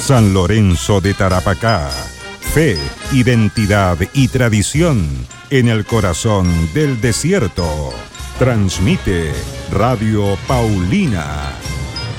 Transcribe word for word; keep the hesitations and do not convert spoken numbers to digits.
San Lorenzo de Tarapacá. Fe, identidad y tradición en el corazón del desierto. Transmite Radio Paulina.